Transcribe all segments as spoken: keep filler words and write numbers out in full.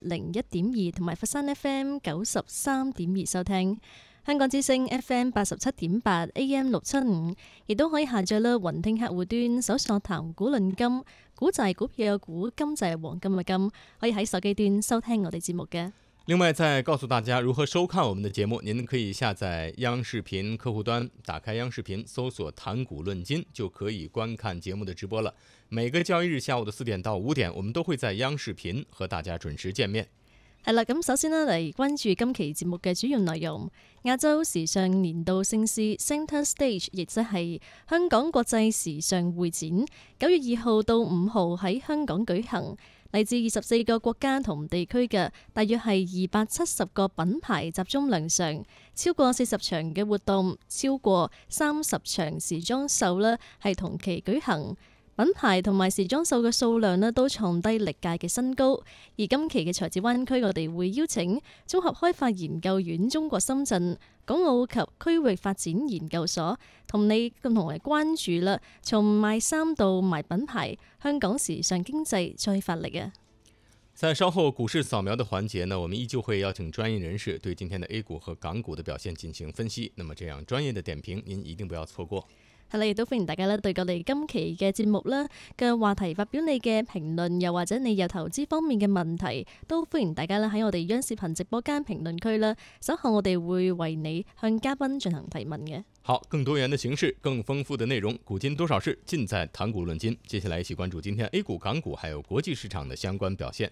零一點二同埋佛山 F M 九十三點二收聽。香港之聲 F M 八十七點八 A M 六七五，亦都可以下載啦雲聽客戶端，搜索談股論金，股就係股票嘅股，金就係黃金嘅金，可以喺手機端收聽我哋節目嘅。 另外再告訴大家如何收看我們的節目，您可以下載央視頻客戶端，打開央視頻，搜索談股論金，就可以觀看節目的直播了。每個交易日下午的四點到五點，我們都會在央視頻和大家準時見面。 係啦，咁首先呢，嚟關注今期節目嘅主要內容。亞洲時尚年度盛事 Centre Stage， 亦即係香港國際時尚會展，九月二號到五號喺香港舉行。嚟自二十四個國家同地區嘅，大約係二百七十個品牌集中亮相，超過四十場嘅活動，超過三十場時裝秀呢係同期舉行。品牌同埋時裝秀嘅數量呢都創低歷屆嘅新高。而今期嘅財智灣區，我哋會邀請綜合開發研究院中國深圳港澳及區域發展研究所同你共同嚟關注啦，從賣衫到賣品牌，香港時尚經濟再發力啊！ 在稍後股市掃描的環節呢，我們依舊會邀請專業人士對今天的 A 股和港股的表現進行分析。那麼這樣專業的點評，您一定不要錯過。 係啦，亦都歡迎大家咧對我哋今期嘅節目啦嘅話題發表你嘅評論，又或者你有投資方面嘅問題，都歡迎大家咧喺我哋央視頻直播間評論區啦。稍後我哋會為你向嘉賓進行提問嘅。 好，更多元的形式，更豐富的內容，古今多少事，盡在談股論金。接下來一起關注今天 A 股、港股還有國際市場的相關表現。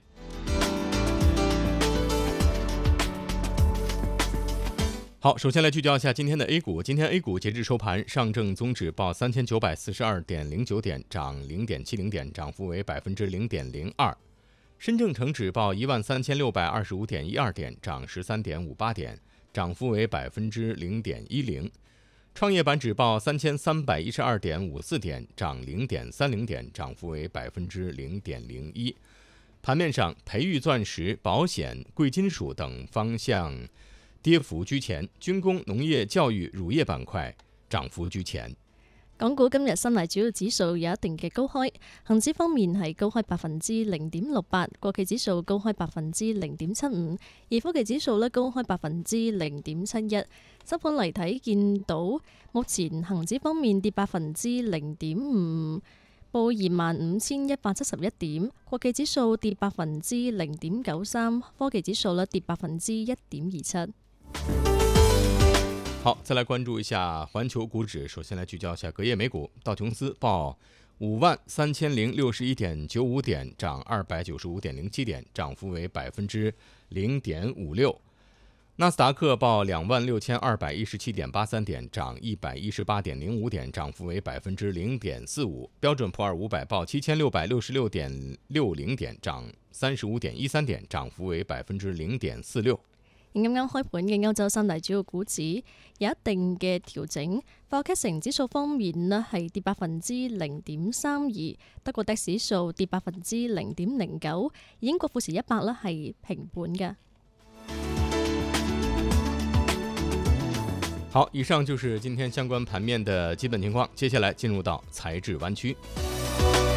好，首先來聚焦一下今天的 A 股。今天 A 股截至收盤，上證綜指報三千九百四十二點零九點，漲零點七零點，漲幅為百分之零點零二。深證成指報一萬三千六百二十五點一二點，漲十三點五八點，漲幅為百分之零點一零。創業板指報三千三百一十二點五四點，漲零點三零點，漲幅為百分之零點零一。盤面上，培育鑽石、保險、貴金屬等方向跌幅居前，軍工、農業、教育、乳業板塊漲幅居前。 港股今日深大主要指數有一定嘅高開，恒指方面係高開百分之零點六八，國企指數高開百分之零點七五，而科技指數呢高開百分之零點七一。收盤嚟睇，見到目前恒指方面跌百分之零點五，報二萬五千一百七十一點，國企指數跌百分之零點九三，科技指數呢跌百分之一點二七。 好，再來關注一下環球股指。首先來聚焦一下隔夜美股，道瓊斯報五萬三千零六十一點九五點，漲二百九十五點零七點，漲幅為百分之零點五六。納斯達克報兩萬六千二百一十七點八三點，漲一百一十八點零五點，漲幅為百分之零點四五。標準普爾五百報七千六百六十六點六零點，漲三十五點一三點，漲幅為百分之零點四六。 啱啱開盤嘅歐洲三大主要股指有一定嘅調整，貨基城指數方面呢係跌百分之零點三二，德國的指數跌百分之零點零九，英國富時一百呢係平盤嘅。 好，以上就是今天相關盤面的基本情況，接下來進入到財智灣區。